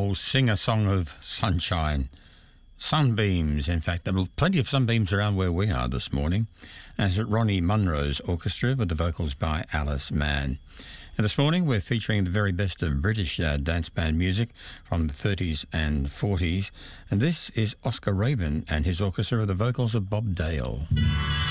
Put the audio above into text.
will sing a song of sunshine. Sunbeams, in fact. There were plenty of sunbeams around where we are this morning, as at Ronnie Munro's orchestra with the vocals by Alice Mann. And this morning we're featuring the very best of British dance band music from the 30s and 40s. And this is Oscar Rabin and his orchestra with the vocals of Bob Dale.